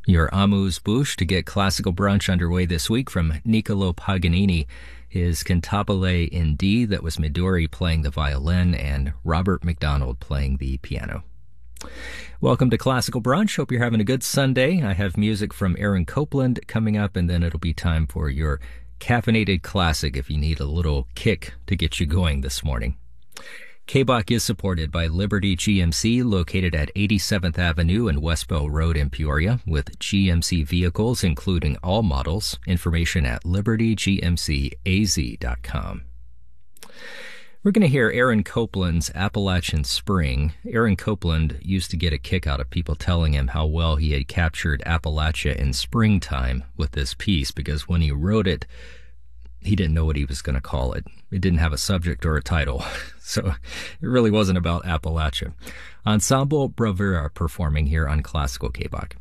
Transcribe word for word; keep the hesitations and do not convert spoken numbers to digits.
Your amuse-bouche to get classical brunch underway this week from Niccolo Paganini. His Cantabile in D, that was Midori playing the violin and Robert McDonald playing the piano. Welcome to Classical Brunch. Hope you're having a good Sunday. I have music from Aaron Copland coming up, and then it'll be time for your caffeinated classic if you need a little kick to get you going this morning. K B O C is supported by Liberty G M C, located at eighty-seventh Avenue and Westbell Road in Peoria, with G M C vehicles, including all models. Information at liberty g m c a z dot com. We're going to hear Aaron Copland's Appalachian Spring. Aaron Copland used to get a kick out of people telling him how well he had captured Appalachia in springtime with this piece, because when he wrote it, he didn't know what he was going to call it. It didn't have a subject or a title, so it really wasn't about Appalachia. Ensemble Bravura performing here on Classical K B O C.